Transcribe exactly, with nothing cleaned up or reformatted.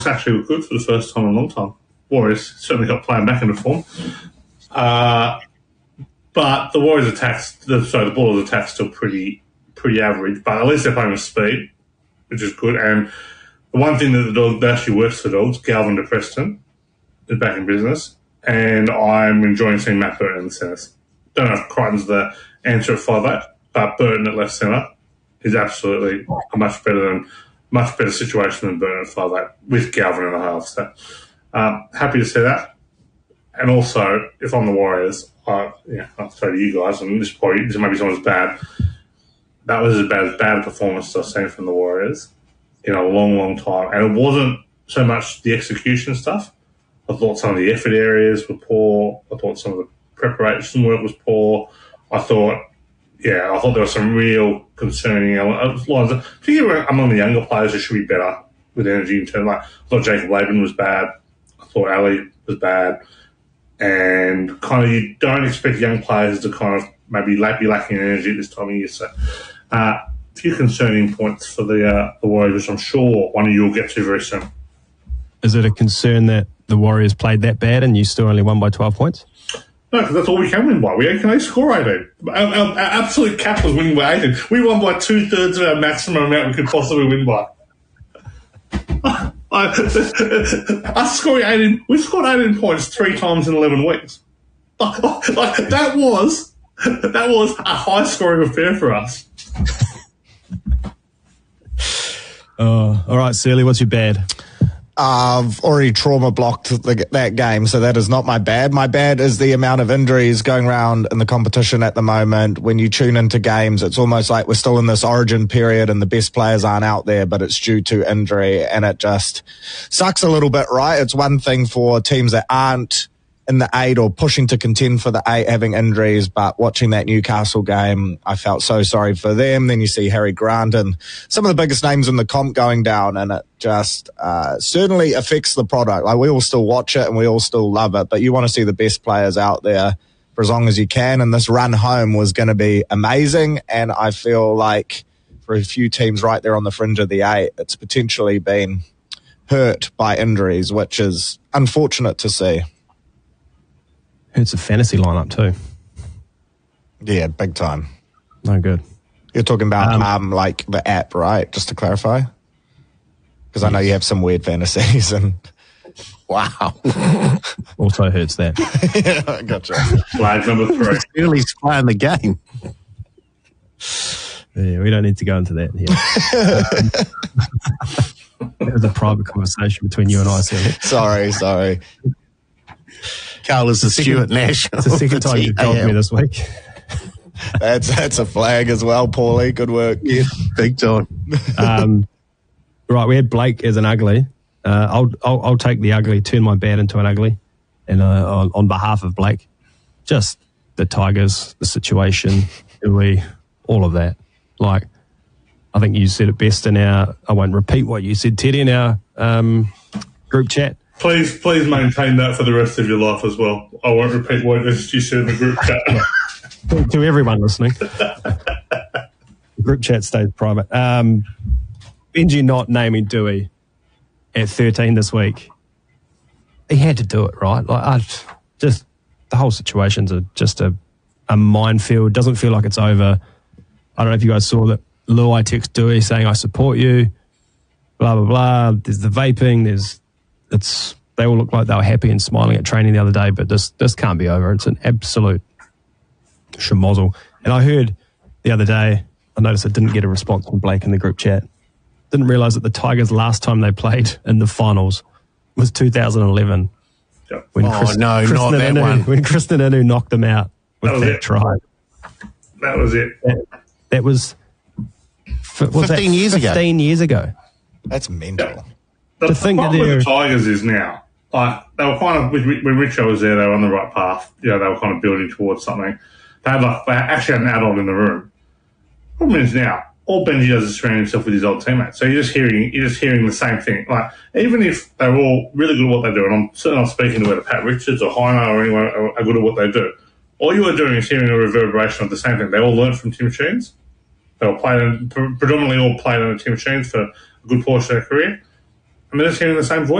actually looked good for the first time in a long time. Warriors certainly got playing back into form. Uh, but the Warriors' attacks, the, sorry, the Bulldogs' attacks still pretty pretty average, but at least they're playing with speed, which is good. And the one thing that the dog that actually works for the Dogs, Galvin de Preston, is back in business, and I'm enjoying seeing Matt Burton in the centres. Don't know if Crichton's the answer at five eight, but Burton at left centre is absolutely a much better than much better situation than Burton at five eight with Galvin in the half. So um, happy to see that. And also, if I'm the Warriors, I, yeah, I'll throw to you guys, and this probably this maybe someone's bad. That was about as bad a performance I've seen from the Warriors in a long, long time. And it wasn't so much the execution stuff. I thought some of the effort areas were poor. I thought some of the preparation work was poor. I thought, yeah, I thought there were some real concerning lines. Particularly among the younger players, who should be better with energy in terms. Like, I thought Jacob Laban was bad. I thought Ali was bad. And kind of you don't expect young players to kind of maybe be lacking in energy at this time of year. So a uh, few concerning points for the, uh, the Warriors, which I'm sure one of you will get to very soon. Is it a concern that the Warriors played that bad and you still only won by twelve points? No, because that's all we can win by. We can only score eighteen. Our, our, our absolute cap was winning by eighteen. We won by two-thirds of our maximum amount we could possibly win by. Us scoring eighteen, we scored eighteen points three times in eleven weeks. Like, like that was that was a high-scoring affair for us. Oh, all right, Sealy, what's your bad? I've already trauma blocked the, that game, so that is not my bad. My bad is the amount of injuries going around in the competition at the moment. When you tune into games, it's almost like we're still in this origin period and the best players aren't out there, but it's due to injury, and it just sucks a little bit, right? It's one thing for teams that aren't in the eight or pushing to contend for the eight having injuries, but watching that Newcastle game, I felt so sorry for them. Then you see Harry Grant and some of the biggest names in the comp going down, and it just uh, certainly affects the product. Like, we all still watch it and we all still love it, but you want to see the best players out there for as long as you can, and this run home was going to be amazing, and I feel like for a few teams right there on the fringe of the eight, it's potentially been hurt by injuries, which is unfortunate to see. It's a fantasy lineup too. Yeah, big time. No good. You're talking about um, Um, like the app, right? Just to clarify, because I know you have some weird fantasies and wow. Also hurts that. Yeah, gotcha. Flag number three. Early's playing the game. Yeah, we don't need to go into that here. um, that was a private conversation between you and I, Sealy. Sorry, sorry. Carl is the Stuart Nash. It's the second time you've dogged me this week. That's that's a flag as well, Paulie. Good work. Yeah, big time. Um, right, we had Blake as an ugly. Uh, I'll, I'll I'll take the ugly, turn my bad into an ugly, and uh, on, on behalf of Blake, just the Tigers, the situation, we all of that. Like, I think you said it best in our. I won't repeat what you said, Teddy, in our um, group chat. Please, please maintain that for the rest of your life as well. I won't repeat what you said in the group chat. to, to everyone listening, the group chat stays private. Um, Benji not naming Dewey at thirteen this week. He had to do it, right? Like, I just the whole situation's a, just a, a minefield. Doesn't feel like it's over. I don't know if you guys saw that Luai text Dewey saying, "I support you." Blah blah blah. There's the vaping. There's It's they all look like they were happy and smiling at training the other day, but this this can't be over. It's an absolute schmozzle. And I heard the other day, I noticed I didn't get a response from Blake in the group chat. Didn't realise that the Tigers last time they played in the finals was two thousand eleven. Yep. When oh Chris, no, Kristen not that Inu, one. When Kristen Inu knocked them out with That was that it. try. That was it. That, that was f- what's fifteen that? years ago. Fifteen years ago. That's mental. The, To the think that problem with they're- the Tigers is now, like, they were kind of, when Richo was there, they were on the right path. You know, they were kind of building towards something. They had like, they actually had an adult in the room. Problem is now, all Benji does is surround himself with his old teammates. So you're just hearing, you're just hearing the same thing. Like, even if they're all really good at what they do, and I'm certainly not speaking to whether Pat Richards or Heino or anyone are good at what they do, all you are doing is hearing a reverberation of the same thing. They all learned from Tim Sheens. They all played, predominantly all played under Tim Sheens for a good portion of their career. I mean, just hearing the same voice.